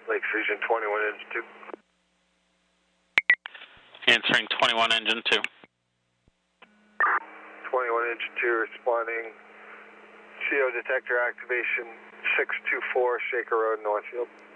Lake Fusion 21 engine 2. Answering 21 engine 2. 21 engine 2 responding. CO detector activation 624 Shaker Road, Northfield.